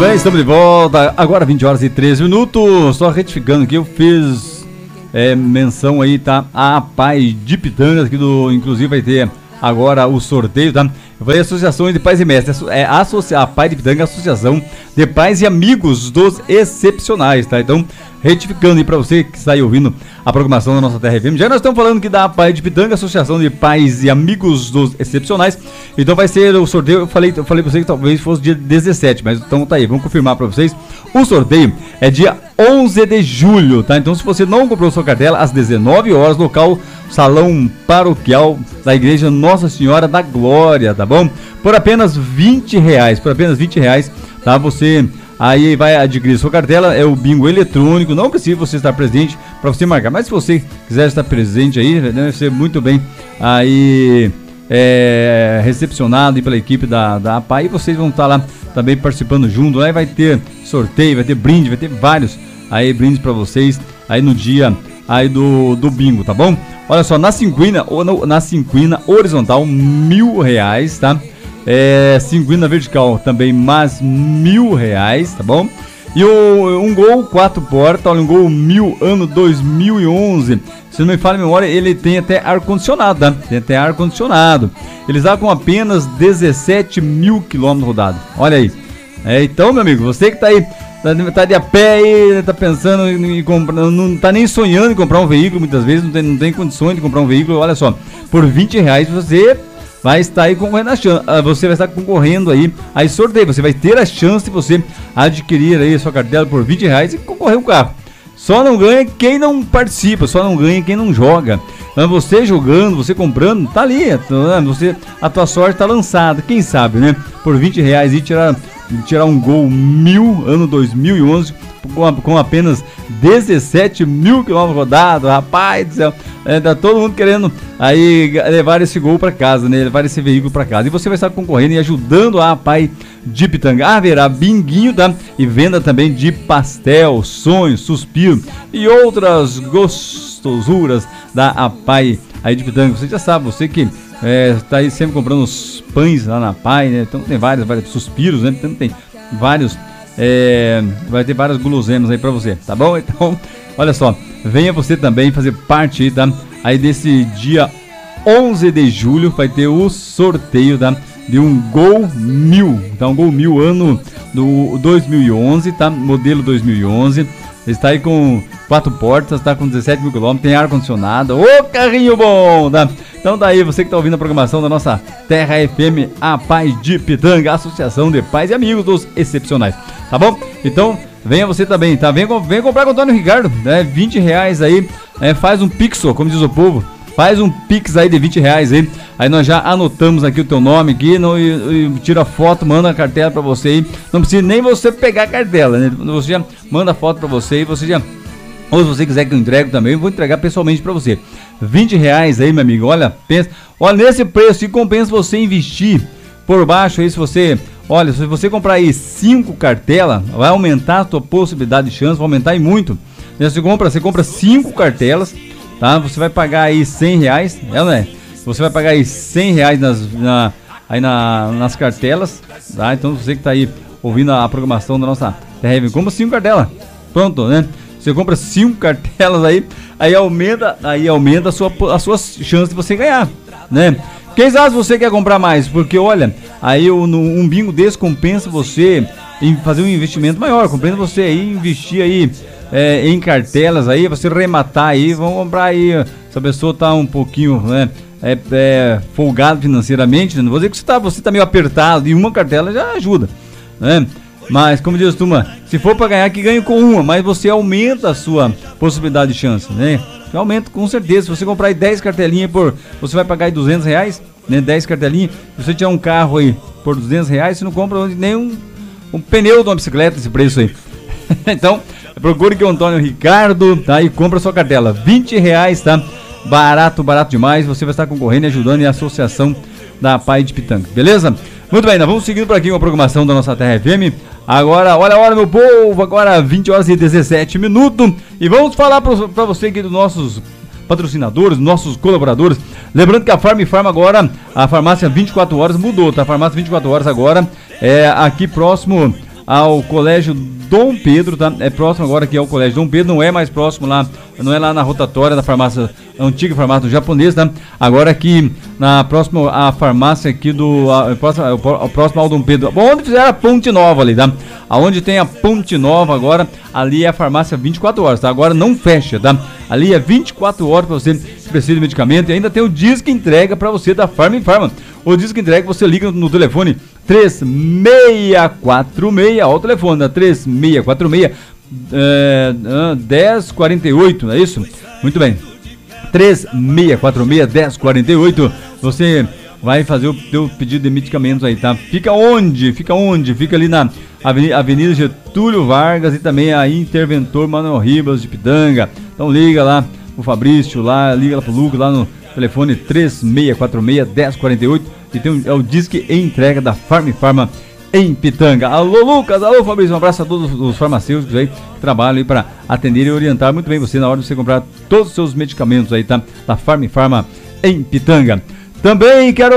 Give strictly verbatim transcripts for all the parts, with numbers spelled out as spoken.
bem, estamos de volta. Agora vinte horas e treze minutos. Só retificando que eu fiz é, menção aí, tá? A Pai de Pitangas, que do, inclusive vai ter agora o sorteio, tá? Eu falei Associação de Pais e Mestres. É associa, a Pai de Pitanga, Associação de Pais e Amigos dos Excepcionais, tá? Então, retificando aí pra você que está aí ouvindo a programação da nossa Terra F M. Já nós estamos falando que da Pai de Pitanga, Associação de Pais e Amigos dos Excepcionais. Então vai ser o sorteio, eu falei, eu falei pra vocês que talvez fosse dia dezessete, mas então tá aí, vamos confirmar pra vocês. O sorteio é dia onze de julho, tá? Então se você não comprou sua cartela, às dezenove horas, local Salão Paroquial da Igreja Nossa Senhora da Glória, tá bom? Por apenas vinte reais, por apenas vinte reais, tá? Você aí vai adquirir sua cartela, é o bingo eletrônico, não precisa você estar presente para você marcar, mas se você quiser estar presente aí, deve ser muito bem aí é, recepcionado aí pela equipe da, da A P A I, e vocês vão estar lá também participando junto, aí vai ter sorteio, vai ter brinde, vai ter vários aí brindes para vocês aí no dia aí do, do bingo, tá bom? Olha só, na cinquina, na cinquina horizontal, mil reais, tá? É, cinquina vertical também mais mil reais, tá bom? E o, um gol quatro portas, olha, um gol mil, ano dois mil e onze, se não me falha a memória, ele tem até ar-condicionado, tá? Tem até ar-condicionado. Ele está com apenas dezessete mil quilômetros rodados, olha aí. É, então, meu amigo, você que tá aí, tá de a pé aí, tá pensando em comprar, não tá nem sonhando em comprar um veículo, muitas vezes não tem, não tem condições de comprar um veículo, olha só, por vinte reais você vai estar aí concorrendo a chance, você vai estar concorrendo aí a sorteio, você vai ter a chance de você adquirir aí a sua cartela por vinte reais e concorrer um carro. Só não ganha quem não participa, só não ganha quem não joga. Mas você jogando, você comprando, tá ali, você, a tua sorte tá lançada, quem sabe, né? Por vinte reais e tirar, tirar um gol mil, ano dois mil e onze, com, a, com apenas dezessete mil quilômetros rodados, rapaz do céu, é, tá todo mundo querendo aí levar esse gol para casa, né? Levar esse veículo para casa. E você vai estar concorrendo e ajudando a Pai de Pitanga. Haverá binguinho, tá? E venda também de pastel, sonho, suspiro e outras gostosuras da A Pai aí de Pitanga. Você já sabe, você que é, tá aí sempre comprando os pães lá na Pai, né? Então tem vários, vários suspiros, né? Então tem vários, é, vai ter vários guloseimas aí pra você, tá bom? Então, olha só, venha você também fazer parte tá? aí desse dia onze de julho, vai ter o sorteio tá? de um Gol mil, tá? Um Gol mil ano do dois mil e onze, tá? Modelo dois mil e onze. Está aí com quatro portas, está com dezessete mil quilômetros, tem ar-condicionado. Ô, carrinho bom! Tá? Então daí, você que está ouvindo a programação da nossa Terra F M, a Pai de Pitanga, Associação de Pais e Amigos dos Excepcionais. Tá bom? Então, venha você também, tá? Venha, venha comprar com o Antônio Ricardo, né? vinte reais aí, é, faz um pixel, como diz o povo. Faz um pix aí de vinte reais aí. Aí nós já anotamos aqui o teu nome aqui, não, e, e tira foto, manda a cartela pra você aí. Não precisa nem você pegar a cartela, né? Você já manda a foto pra você e você já... Ou se você quiser que eu entregue também, eu vou entregar pessoalmente pra você. vinte reais aí, meu amigo, olha, pensa... Olha, nesse preço, se compensa você investir por baixo aí, se você... Olha, se você comprar aí cinco cartelas, vai aumentar a tua possibilidade de chance, vai aumentar e muito. Você compra, você compra cinco cartelas... Tá? Você vai pagar aí cem reais, é, não é? Você vai pagar aí cem reais nas, na, aí na, nas cartelas, tá? Então você que tá aí ouvindo a programação da nossa T R V, compra cinco cartelas, pronto, né? Você compra cinco cartelas aí, aí aumenta, aí aumenta a sua, a sua chance de você ganhar, né? Quem sabe você quer comprar mais, porque olha, aí um bingo desse compensa você em fazer um investimento maior, compensa você aí investir aí É, em cartelas aí, você rematar aí, vamos comprar aí, se a pessoa tá um pouquinho, né, é, é, folgado financeiramente, né? Não vou dizer que você tá, você tá meio apertado, e uma cartela já ajuda, né, mas como diz turma, se for para ganhar, que ganhe com uma, mas você aumenta a sua possibilidade de chance, né, você aumenta com certeza. Se você comprar aí dez cartelinhas por, você vai pagar aí duzentos reais, né, dez cartelinhas, se você tiver um carro aí por duzentos reais, você não compra nem um, um pneu de uma bicicleta, esse preço aí. Então, procure que o Antônio Ricardo, tá? E compra sua cartela, vinte reais, tá? Barato, barato demais. Você vai estar concorrendo e ajudando a associação da Pai de Pitanga, beleza? Muito bem, nós vamos seguindo por aqui com a programação da nossa Terra F M. Agora, olha a hora, meu povo, agora vinte horas e dezessete minutos. E vamos falar para você aqui dos nossos patrocinadores, nossos colaboradores. Lembrando que a Farm Farm agora, a farmácia vinte e quatro horas mudou, tá? A farmácia vinte e quatro horas agora é aqui próximo ao Colégio Dom Pedro, tá? É próximo agora aqui ao Colégio Dom Pedro, não é mais próximo lá, não é lá na rotatória da farmácia, a antiga farmácia japonesa, tá? Agora aqui na próxima, a farmácia aqui do, a, próxima, a próxima ao Dom Pedro, onde fizeram a Ponte Nova ali, tá? Aonde tem a Ponte Nova agora, ali é a farmácia vinte e quatro horas, tá? Agora não fecha, tá? Ali é vinte e quatro horas para você que precisa de medicamento e ainda tem o Disque Entrega para você da Farm Farma. O Disque Entrega você liga no telefone três seis quatro seis, ó o telefone, né? três seis quatro seis, é, dez quarenta e oito, não é isso? Muito bem, três seis quatro seis, dez quarenta e oito, você vai fazer o teu pedido de medicamentos aí, tá? Fica onde? Fica onde? Fica ali na Avenida Getúlio Vargas e também a Interventor Manuel Ribas de Pitanga. Então liga lá o Fabrício, lá, liga lá pro Lucas, lá no telefone três seis quatro seis, dez quarenta e oito, e tem um, é o Disque Entrega da Farm Farma em Pitanga. Alô Lucas, alô Fabrício, um abraço a todos os farmacêuticos aí que trabalham aí para atender e orientar muito bem você na hora de você comprar todos os seus medicamentos aí, tá? Da Farm Farma em Pitanga. Também quero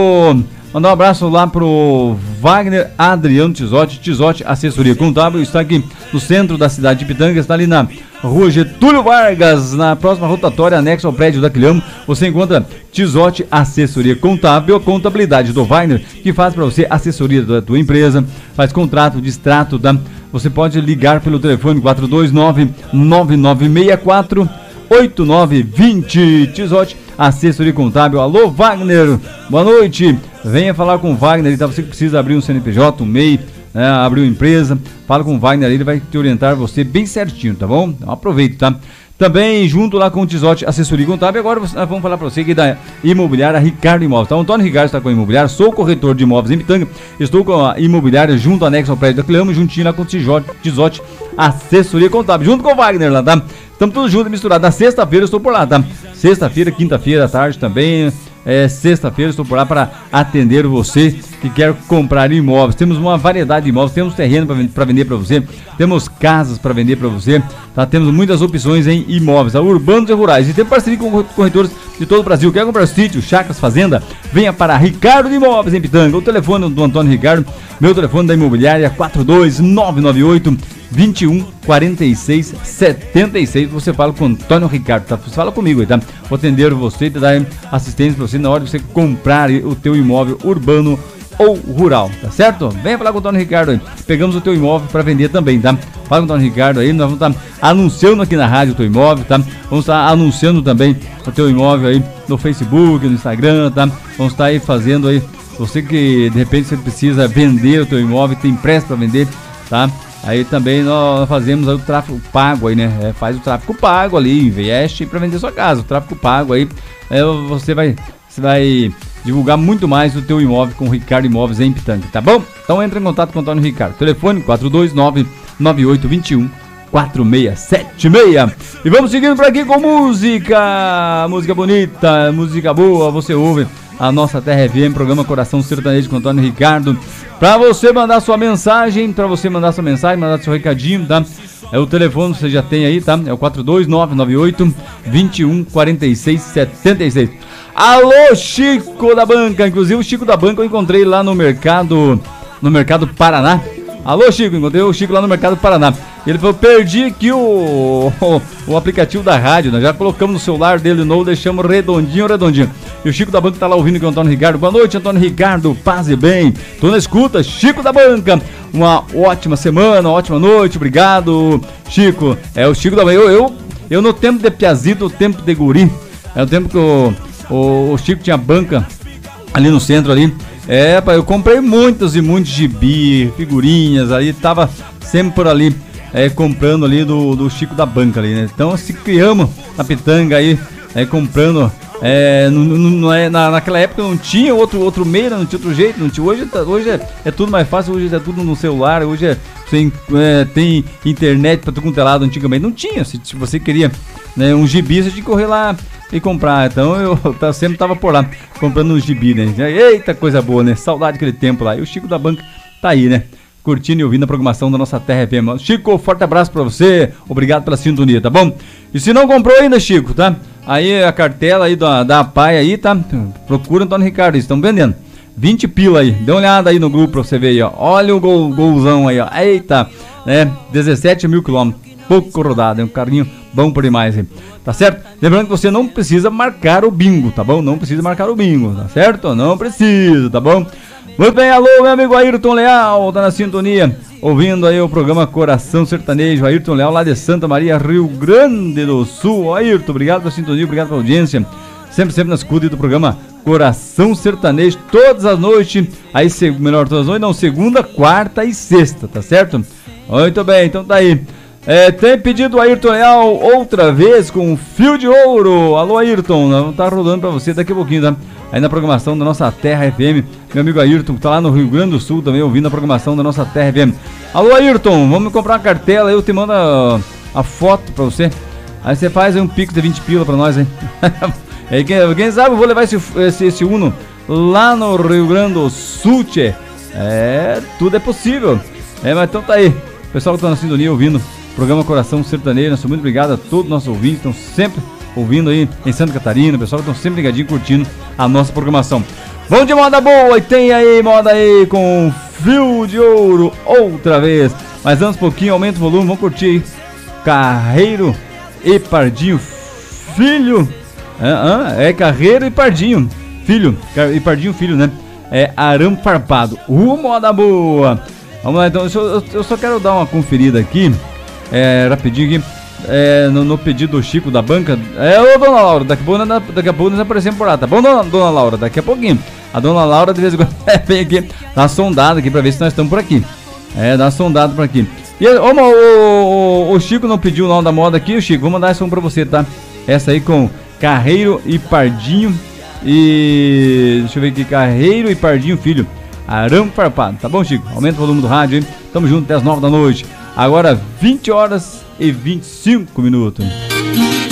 mandar um abraço lá pro Wagner Adriano Tizotti, Tizotti Assessoria Contábil, está aqui no centro da cidade de Pitanga, está ali na Rua Getúlio Vargas, na próxima rotatória, anexo ao prédio da Quilhamo, você encontra Tizotti Assessoria Contábil, a contabilidade do Wagner, que faz para você assessoria da tua empresa, faz contrato de extrato, tá? Você pode ligar pelo telefone quatro dois nove, nove nove seis quatro, oito nove dois zero, Tizotti Assessoria Contábil. Alô Wagner, boa noite, venha falar com o Wagner, tá? Você que precisa abrir um C N P J, um M E I, né, abrir uma empresa, fala com o Wagner, ele vai te orientar você bem certinho, tá bom? Então aproveite, tá? Também junto lá com o Tizotti Assessoria Contábil, agora nós vamos falar para você aqui da imobiliária Ricardo Imóveis, tá? O Antônio Ricardo está com a imobiliária, sou corretor de imóveis em Pitanga, estou com a imobiliária junto anexo ao prédio da Quilhamo, juntinho lá com o Tizotti Assessoria Contábil, junto com o Wagner lá, tá? Estamos todos juntos, misturados. Na sexta-feira eu estou por lá, tá? Sexta-feira, quinta-feira à tarde também, é, sexta-feira estou por lá para atender você que quer comprar imóveis. Temos uma variedade de imóveis, temos terreno para vender para você, temos casas para vender para você, tá? Temos muitas opções em imóveis, tá? Urbanos e rurais, e temos parceria com corretores de todo o Brasil. Quer comprar sítio, chácaras, fazenda? Venha para Ricardo de Imóveis em Pitanga. O telefone do Antônio Ricardo, meu telefone da imobiliária quatro dois nove nove oito, vinte e um, quarenta e seis, setenta e seis. Você fala com o Antônio Ricardo, tá? Você fala comigo aí, tá? Vou atender você e te dar assistência para você na hora de você comprar o teu imóvel urbano ou rural, tá certo? Venha falar com o Antônio Ricardo aí. Pegamos o teu imóvel para vender também, tá? Fala com o Antônio Ricardo aí, nós vamos estar anunciando aqui na rádio o teu imóvel, tá? Vamos estar anunciando também o teu imóvel aí no Facebook, no Instagram, tá? Vamos estar aí fazendo aí, você que de repente você precisa vender o teu imóvel, tem pressa para vender, tá? Aí também nós fazemos aí o tráfego pago aí, né? É, faz o tráfego pago ali, investe para vender sua casa. O tráfego pago aí, é, você vai, você vai divulgar muito mais o teu imóvel com o Ricardo Imóveis em Pitanga, tá bom? Então entra em contato com o Antônio Ricardo. Telefone quatro dois nove, nove oito dois um, quatro seis sete seis. E vamos seguindo por aqui com música, música bonita, música boa, você ouve a nossa Terra F M, programa Coração Sertanejo com o Antônio Ricardo. Pra você mandar sua mensagem, pra você mandar sua mensagem, mandar seu recadinho, tá? É o telefone, você já tem aí, tá? É o quatro dois nove, nove oito dois um, quarenta e seis, setenta e seis. Alô, Chico da Banca, inclusive o Chico da Banca eu encontrei lá no mercado, no mercado Paraná. Alô, Chico, encontrei o Chico lá no mercado Paraná. Ele falou, perdi aqui o, o, o aplicativo da rádio, nós já colocamos no celular dele de novo, deixamos redondinho, redondinho. E o Chico da Banca tá lá ouvindo com o Antônio Ricardo. Boa noite, Antônio Ricardo, paz e bem. Tô na escuta, Chico da Banca. Uma ótima semana, uma ótima noite, obrigado, Chico. É o Chico da Banca. Eu, eu, eu no tempo de piazito, o tempo de guri, é o tempo que o, o, o Chico tinha banca ali no centro ali. É, pai, eu comprei muitos e muitos gibi, figurinhas ali, tava sempre por ali, é, comprando ali do, do Chico da Banca ali, né? Então se criamos na Pitanga aí, é, comprando, é, não, não é, na, naquela época não tinha outro, outro meio, não tinha outro jeito, não tinha, hoje, hoje é, é tudo mais fácil, hoje é tudo no celular, hoje é, tem, é, tem internet pra tudo quanto é lado, antigamente não tinha, se, se você queria, né, um gibi, você tinha que correr lá e comprar, então eu, eu sempre tava por lá, comprando um gibi, né, eita coisa boa, né, saudade daquele tempo lá, e o Chico da Banca tá aí, né, curtindo e ouvindo a programação da nossa Terra F M. Chico, forte abraço pra você, obrigado pela sintonia, tá bom? E se não comprou ainda, Chico, tá, aí a cartela aí da, da A P A I aí, tá, procura Antônio Ricardo, estão vendendo, vinte pila aí, dê uma olhada aí no grupo pra você ver aí, ó. Olha o gol, golzão aí, ó. Eita, né? dezessete mil quilômetros, pouco rodado, é um carrinho bom por demais aí. Tá certo? Lembrando que você não precisa marcar o bingo, tá bom? Não precisa marcar o bingo, tá certo? Não precisa, tá bom? Muito bem, alô, meu amigo Ayrton Leal, tá na sintonia, ouvindo aí o programa Coração Sertanejo. Ayrton Leal lá de Santa Maria, Rio Grande do Sul. Ayrton, obrigado pela sintonia, obrigado pela audiência. Sempre, sempre na escuta do programa Coração Sertanejo, todas as noites, aí, melhor, todas as noites, não, segunda, quarta e sexta, tá certo? Muito bem, então tá aí. É, tem pedido Ayrton Leal outra vez com Fio de Ouro. Alô, Ayrton, vamos tá rodando pra você daqui a pouquinho, tá? Aí na programação da nossa Terra F M. Meu amigo Ayrton, que tá lá no Rio Grande do Sul também, ouvindo a programação da nossa Terra F M. Alô, Ayrton, vamos comprar uma cartela, eu te mando a, a foto pra você. Aí você faz aí um pix de vinte pila pra nós, hein? Aí, quem, quem sabe eu vou levar esse, esse, esse Uno lá no Rio Grande do Sul, tchê. É, tudo é possível. É, mas então tá aí. Pessoal que tá na sintonia ouvindo programa Coração Sertanejo, nosso muito obrigado a todos os nossos ouvintes, estão sempre ouvindo aí em Santa Catarina, pessoal que estão sempre ligadinho curtindo a nossa programação. Vamos de moda boa, e tem aí moda aí com Fio de Ouro outra vez. Mas antes um pouquinho, aumenta o volume, vamos curtir aí Carreiro e Pardinho Filho. É, é Carreiro e Pardinho Filho, e Pardinho Filho, né? É Arame Farpado, uh, moda boa. Vamos lá então, eu, eu só quero dar uma conferida aqui. É, rapidinho aqui, é, no, no pedido do Chico da banca. É, ô dona Laura, daqui a pouco, daqui a pouco nós aparecemos por lá, tá bom, dona, dona Laura? Daqui a pouquinho. A dona Laura de vez em quando vem aqui, dá uma sondada aqui pra ver se nós estamos por aqui. É, dá uma sondada por aqui. E ô, o, o, o Chico não pediu o nome da moda aqui, o Chico, vou mandar essa um pra você, tá? Essa aí com Carreiro e Pardinho. E. Deixa eu ver aqui, Carreiro e Pardinho Filho. Arame Farpado, tá bom, Chico? Aumenta o volume do rádio, hein? Tamo junto até as nove da noite. Agora vinte horas e vinte e cinco minutos.